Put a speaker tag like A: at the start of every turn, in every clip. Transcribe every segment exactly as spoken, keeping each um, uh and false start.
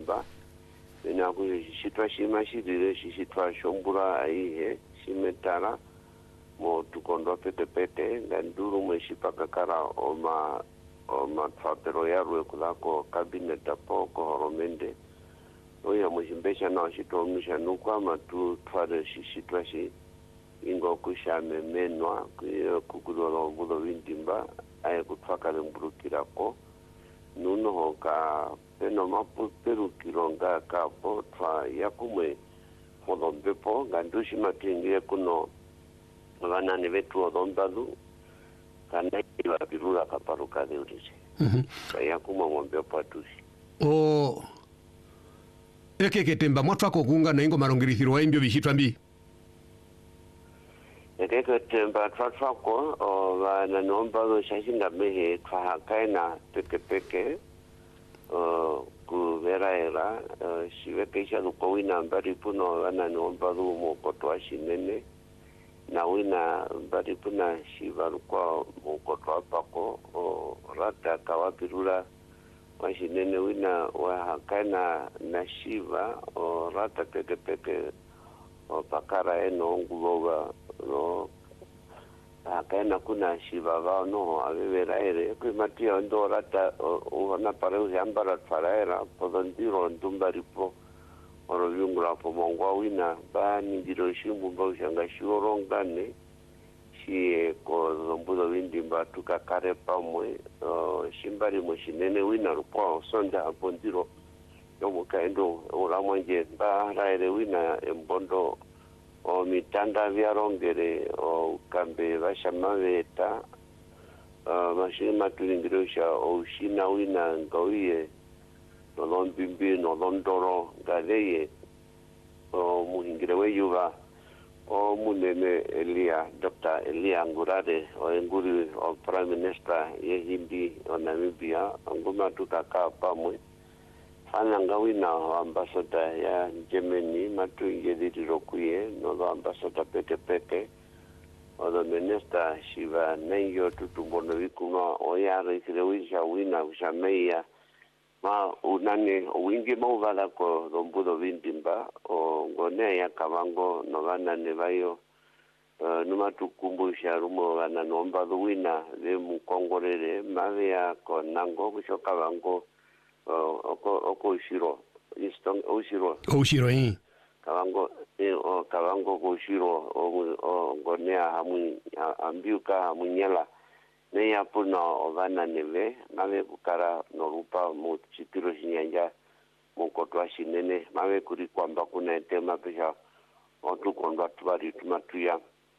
A: Windimba ina ku shitwa shima shidire shitwa shombura aihe shimetara mo tukondo pete pete nganduru mo shipaka kara oma oma tfapero ya rwe kulako cabinet apo ko horomende oya mo shimbesha na shitwa misha nukwa matu tware shitwa shi ingo kushame menwa kukulo bulo Windimba ay kutfakale mburukirako nuno hoka peno mapu peru kironga kapo twa yakumwe hodombepo gandushi matingie kuno wana nevetu odombalu kana iwa birula kaparuka de urije mhm yakumwe ngombepo atushi
B: o eke ketemba mwatwako kunga na ingo marongirithiro wa imbyo bishitwa mbi
A: eke ketemba twatwako o wana nombalo shashinga mehe twa kaina peke peke Uh, ku vera era uh, shiweke isha luko wina mbari puno wana nombalu mokotwa shinene na wina mbari puna shiva luko mokotwa pako o rata kawapirula wa shinene wina wa hakana na shiva o rata peke peke o pakara eno nguloga no akaena kuna shiva vao no avevera ere kwe matia ndo rata uwana pareu yambara faraera podondiro ndumbaripo oro viungula po mongwa wina ba nindiro shimbu ba ushanga shiorongane shie ko zombudo Windimba tuka kare pamwe shimbari mo shinene wina rupo sonda apondiro yomo kaendo uramwanje ba raere wina embondo o mitanda vyarongere o kambe vashamaveta uh, mashini matulingirisha o ushina wina ngawiye nolombimbi nolondoro galeye o muhingire weyuva o munene Elia Doctor Elia Ngurare o enguri o Prime Minister yehimbi o Namibia anguma tutaka pamwe ana ngawina ambassador ya Germany matu ingediri rokuye no ambassador pete pete o the minister shiva nenyo tutumbono wikuna oyare kirewisha wina ushameya ma unane wingi movala ko rombudo Windimba o ngone ya kavango no vana nevayo uh, numa tukumbusha rumo vana nomba wina le mukongorere mavea ko nango kushoka vango oko oko shiro istong oshiro
B: oshiro eh
A: kavango eh o kavango ko shiro o ngonea hamu ambiuka hamunyela ne yapuna ovana neve mave kukara norupa mu chitiro shinyanja mukotwa shinene mave kuri kwamba kuna tema pesha otu kondwa tubari tumatuya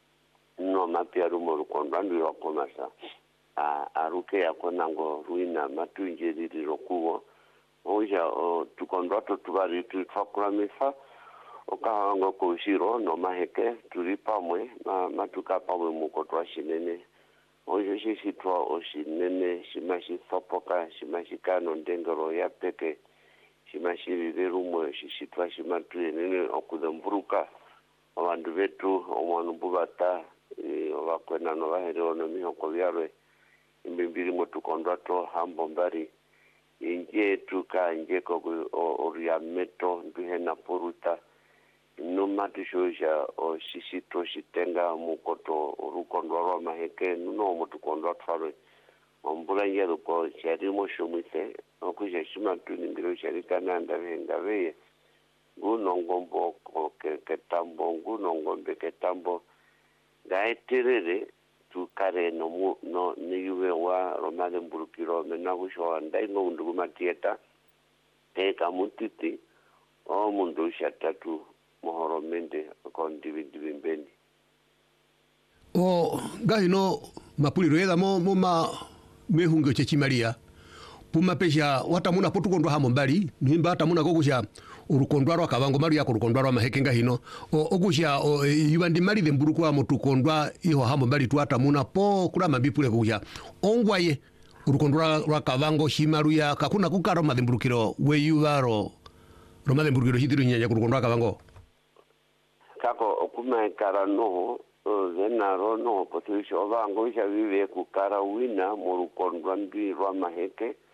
A: no mapia rumo rukondwa ndio yakomasa a aruke yakonango ruina matuinjeriri rokuwo oja o tukondwato tubari tutfakura mifa okahango ko shiro no maheke tulipamwe na matuka pamwe mukotwa shinene ojo shishitwa oshinene shimashi sopoka shimashi kano ndengoro ya peke shimashi riverumwe shishitwa shimatuye nene okudamburuka abantu betu omwana bubata obakwena no baherero no mihoko byarwe imbimbiri mutukondwato hambo mbari inje tuka inje ko oriameto nduhena poruta numa tushoja o shishito shitenga mukoto urukondwa maheke nuno mutukondwa tware ombula yero ko charimo shumite okuje shima tuningiro sharikana ndavenga veye guno ngombo ko ketambo guno ngombe ketambo gaeterere tukare no mu no niwe wa romale mburukiro mena kusho ndai no ndugu matieta te kamutiti o mundu shatatu mohoromende ko ndividivi mbeni
B: o gaino mapuliro yeda mo moma mehungo chechimalia puma pesha watamuna potukondwa hamo mbali nimba tamuna kokusha urukondwa rwa kavango maru yako urukondwa rwa maheke ngahino okusha yubandi mali de mburuko wa mutukondwa iho hamo mbali twatamuna po kula mabipule kokusha ongwaye urukondwa rwa kavango shimaru ya kakuna kukaro mademburukiro we yubaro roma demburukiro hitiru nyanya kurukondwa kavango
A: kako okuma kara no zenaro no potisho vango sha vive kukara wina murukondwa ndi rwa maheke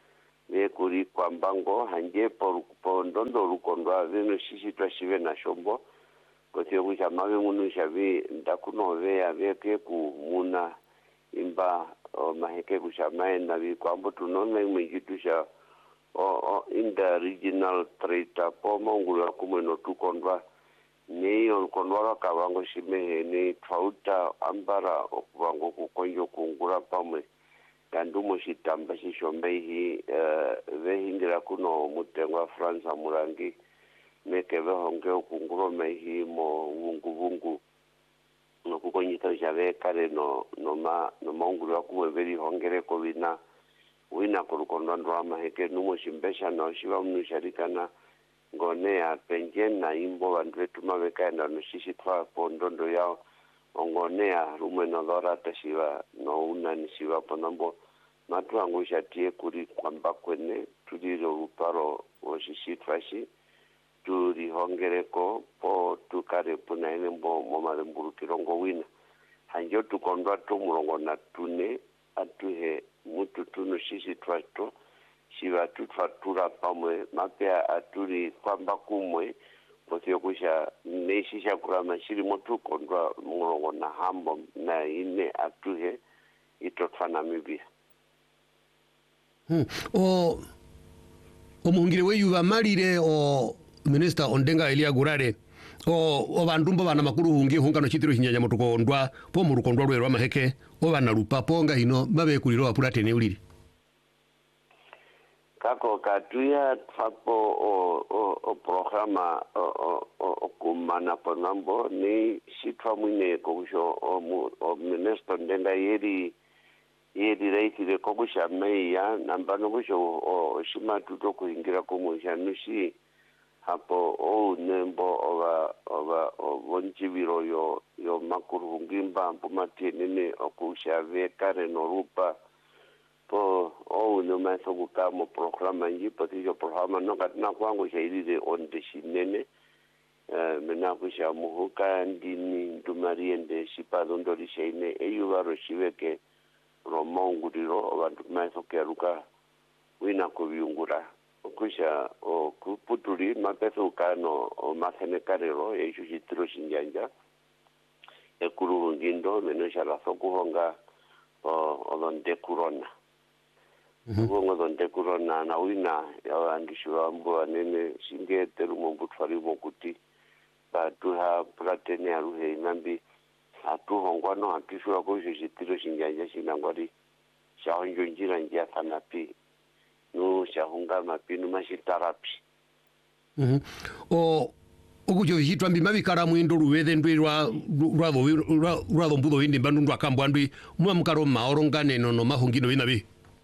A: ve kuri kwambango hanje por por ndondo rukondwa vino sisi twashive na shombo kote kusha mave munu shavi ndakuno ve aveke ku muna imba o maheke kusha mae na vi kwambo tunone mwijitu sha o, o in the regional trade po mongula kumeno tukondwa ni olkondwa kavango shimehe ni twauta ambara okuvango kukonjo kungura pamwe kandumo shitamba shishombe hi uh, vehingira kuno mutengwa Fransa murangi meke vehonge okunguro mehi mo vungu vungu no kukonyita jave kare no no ma no mongulu akuwe veri hongere ko wina wina korukondo ndwama heke numo shimbesha na shiva mnusharikana ngone ya penjen na imbo vandwetu maveka na nushishi twa pondondo yao ongone ya rume no lora tashiva no una nishiva ponambo matu angusha tie kuri kwamba kwene tuliro ruparo oshishi twashi turi hongereko po tukare puna ene mbo momale mburu kirongo wina hanjo tukondwa tu murongo na tune atuhe mutu tunu shishi twato shiva tutwatura pamwe mapea aturi kwamba kumwe posio kusha neshisha kurama shiri motu kondwa murongo na hambo na ine atuhe itotfana mibia.
B: Hmm. O o muhungire weyu bamalire o Minister Ondenga Elia Gurare o o bandumba bana makuru hungi hungano chitiro hinyanya mutukondwa po murukondwa rwerwa maheke o bana lupa ponga hino mabe kuliro apurate ne uliri
A: kako katuya tfapo o o o programa o o o kumana ponambo ni sitwa mwine kosho o o Minister Ondenga yeri yedi reiti de kobusha meya nambano busho o shima tuto kuingira komusha nushi hapo o nembo oba oba bonjibiro yo yo makuru ngimba mpumati nene okusha vekare no rupa po o no maso bukamo programa nji patijo programa no katna kwangu shaidi on de shinene eh mena kusha muhuka ndini ndumariende shipa dondo lishaine eyubaro shiveke romonguriro abantu maso keruka wina kubiungura kusha o kuputuri mapeso kano o masenekarero ejo jitro shinjanja ekuru ngindo menosha la sokuhonga o odonde corona ubongo donde corona na wina ya andishwa mbo nene shingete rumombutfari mokuti ba tuha pratene aruhe nambi atu hongwano akishwa ko jitiro shinjanja shinangwari shahonjo njira njia thanapi no shahunga mapinu mashitarapi
B: mhm o okujo hitwa mbi mabikara mwindo ruwethe ndwirwa rwatho rwatho mbutho indi bandu ndwa kambwa ndwi mwa mukaro maorongane no no mahungino binabi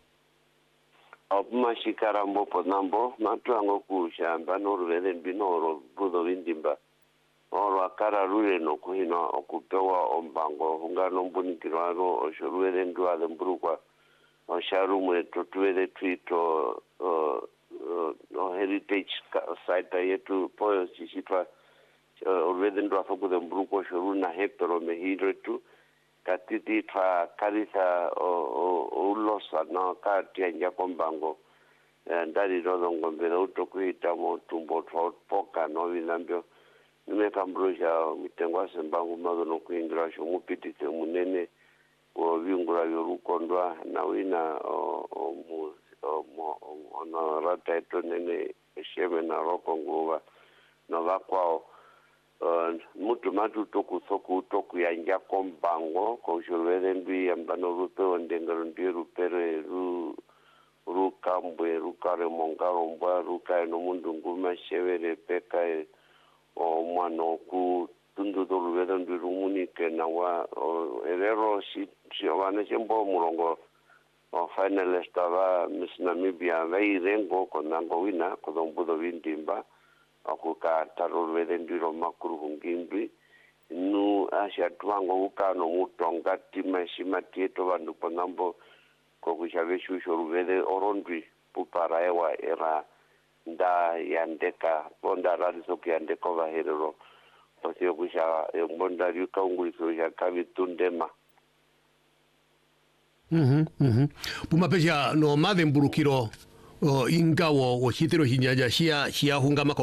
A: opuma shikara mbopo nambo matwango kushamba no ruwethe mbinoro butho indimba oro akara rure no kuhino okupewa ombango hungano mbunikirwaro oshoruwethe ndwa mburukwa osharume totuwethe twito uh, uh, uh, heritage site yetu poyo sisitwa uruwethe ndwa fokude mburuko shoruna hepero mehidre tu katiti twa karisa ulosa na kati ya njakombango ndari rodo ngombele utokuhita mo tumbo twa poka no vinambio nimeka mbrusha mitengwa sembangu mazo no kuingira sho mupitite munene o viungura yorukondwa na wina o o mo ona rata eto nene sheme na roko nguva no vakwao mutu matu toku soku toku ya nja kombango ko shulwele ndwi ambano rupe ondengaro ndwi rupere ru ru kambwe ru kare mongaro mbwa ru kae no mundu nguma shevere peka o mwano ku tundu do ruwele ndwi rumunike na wa erero si si wane chembo murongo o finalist ava Miss Namibia vai rengo konango wina kodombudo vindimba akuka tarurwele ndiro makuru hungindwi nu asha twango ukano mutonga timashima tieto vandu ponambo kokushaveshu shoruvele orondwi pupara ewa era nda yandeka ponda radiso kuyandeka vaherero posio kusha mbonda yuka unguliso ya kavitundema
B: mhm mhm puma pesha no mave mburukiro o ingawo o hitero hinyanya shia shia hungama